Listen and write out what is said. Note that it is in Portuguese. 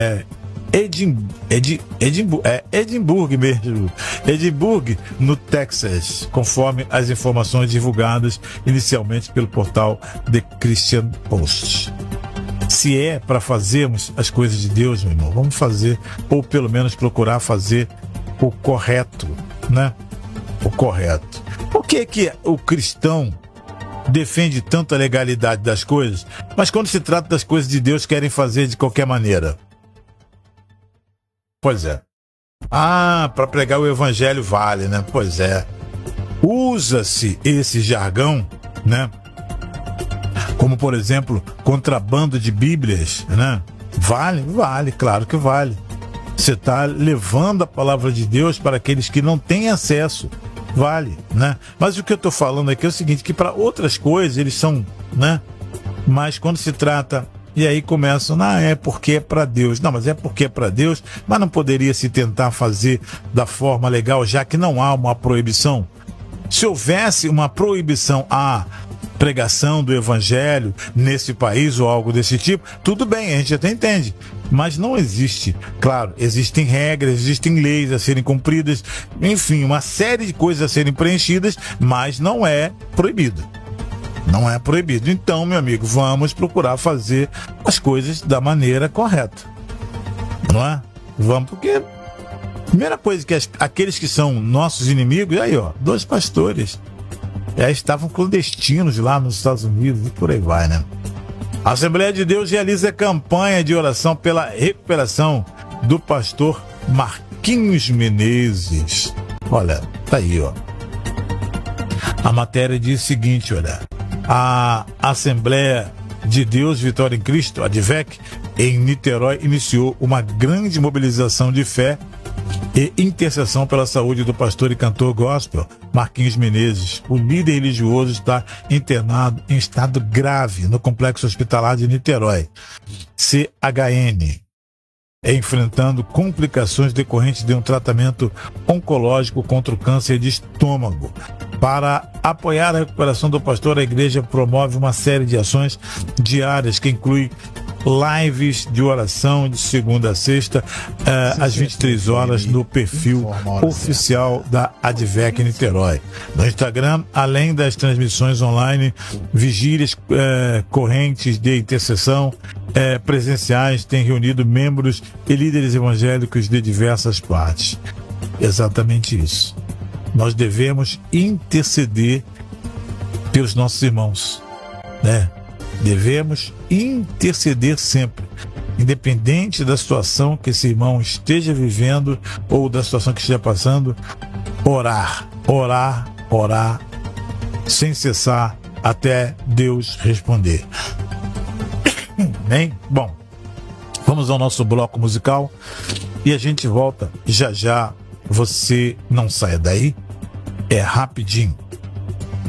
Edimburgo mesmo. Edimburgo, no Texas, conforme as informações divulgadas inicialmente pelo portal The Christian Post. Se é para fazermos as coisas de Deus, meu irmão, vamos fazer, ou pelo menos procurar fazer o correto, né? O correto. Por que o cristão defende tanto a legalidade das coisas, mas quando se trata das coisas de Deus querem fazer de qualquer maneira? Pois é. Para pregar o evangelho vale, né? Pois é. Usa-se esse jargão, né? Como, por exemplo, contrabando de Bíblias, né? Vale, claro que vale. Você está levando a palavra de Deus para aqueles que não têm acesso. Vale, né? Mas o que eu estou falando aqui é o seguinte, que para outras coisas eles são, né? Mas quando se trata, e aí começam, é porque é para Deus. Não, mas é porque é para Deus, mas não poderia se tentar fazer da forma legal, já que não há uma proibição? Se houvesse uma proibição à pregação do evangelho nesse país ou algo desse tipo, tudo bem, a gente até entende. Mas não existe. Claro, existem regras, existem leis a serem cumpridas, enfim, uma série de coisas a serem preenchidas, mas não é proibido. Não é proibido. Então, meu amigo, vamos procurar fazer as coisas da maneira correta. Não é? Vamos, porque primeira coisa que aqueles que são nossos inimigos, aí ó, 2 pastores estavam clandestinos lá nos Estados Unidos e por aí vai, né? A Assembleia de Deus realiza campanha de oração pela recuperação do pastor Marquinhos Menezes. Olha, tá aí, ó. A matéria diz o seguinte, olha. A Assembleia de Deus Vitória em Cristo, a ADVEC, em Niterói, iniciou uma grande mobilização de fé e intercessão pela saúde do pastor e cantor gospel Marquinhos Menezes. O líder religioso está internado em estado grave no Complexo Hospitalar de Niterói, CHN, enfrentando complicações decorrentes de um tratamento oncológico contra o câncer de estômago. Para apoiar a recuperação do pastor, a igreja promove uma série de ações diárias que inclui lives de oração de segunda a sexta, às 23 horas, no perfil oficial da ADVEC Niterói. No Instagram, além das transmissões online, vigílias correntes de intercessão presenciais têm reunido membros e líderes evangélicos de diversas partes. Exatamente isso. Nós devemos interceder pelos nossos irmãos, né? Devemos interceder sempre, independente da situação que esse irmão esteja vivendo ou da situação que esteja passando. Orar, sem cessar até Deus responder. Bem, bom, vamos ao nosso bloco musical e a gente volta já já. Você não saia daí, é rapidinho.